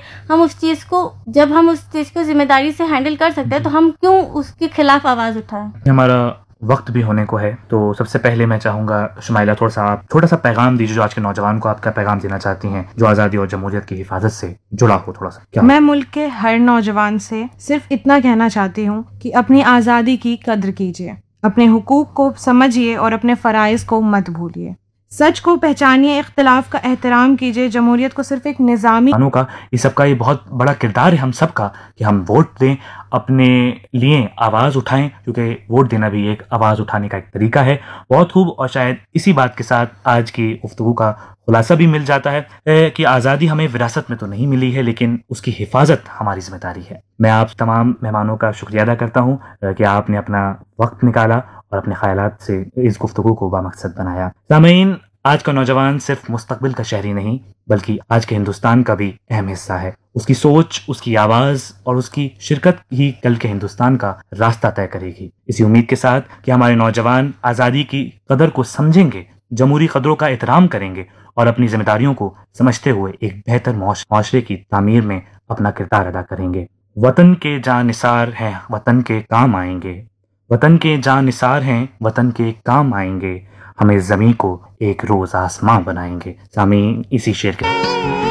ہم اس چیز کو جب ہم اس چیز کو ذمہ داری سے ہینڈل کر سکتے ہیں تو ہم کیوں اس کے خلاف آواز اٹھائیں. ہمارا وقت بھی ہونے کو ہے، تو سب سے پہلے میں چاہوں گا شمائلہ آپ تھوڑا سا پیغام دیجیے، جو آج کے نوجوان کو آپ کا پیغام دینا چاہتی ہیں جو آزادی اور جمہوریت کی حفاظت سے جڑا ہو. تھوڑا سا میں ملک کے ہر نوجوان سے صرف اتنا کہنا چاہتی ہوں کہ اپنی آزادی کی قدر کیجیے، اپنے حقوق کو سمجھیے اور اپنے فرائض کو مت بھولیے، سچ کو پہچانیے، اختلاف کا احترام کیجیے. جمہوریت کو صرف ایک نظامی کا یہ سب کا یہ بہت بڑا کردار ہے ہم سب کا کہ ہم ووٹ دیں، اپنے لیے آواز اٹھائیں، کیونکہ ووٹ دینا بھی ایک آواز اٹھانے کا ایک طریقہ ہے. بہت خوب، اور شاید اسی بات کے ساتھ آج کی گفتگو کا خلاصہ بھی مل جاتا ہے کہ آزادی ہمیں وراثت میں تو نہیں ملی ہے، لیکن اس کی حفاظت ہماری ذمہ داری ہے. میں آپ تمام مہمانوں کا شکریہ ادا کرتا ہوں کہ آپ نے اپنا وقت نکالا اور اپنے خیالات سے اس گفتگو کو بامقصد بنایا. سامعین، آج کا نوجوان صرف مستقبل کا شہری نہیں بلکہ آج کے ہندوستان کا بھی اہم حصہ ہے. اس کی سوچ، اس کی آواز اور اس کی شرکت ہی کل کے ہندوستان کا راستہ طے کرے گی. اسی امید کے ساتھ کہ ہمارے نوجوان آزادی کی قدر کو سمجھیں گے، جمہوری قدروں کا احترام کریں گے اور اپنی ذمہ داریوں کو سمجھتے ہوئے ایک بہتر معاشرے کی تعمیر میں اپنا کردار ادا کریں گے. وطن کے جاں نثار ہیں، وطن کے کام آئیں گے. وطن کے جاں نثار ہیں، وطن کے کام آئیں گے. ہمیں زمیں کو ایک روز آسماں بنائیں گے. سامعین، اسی شعر کے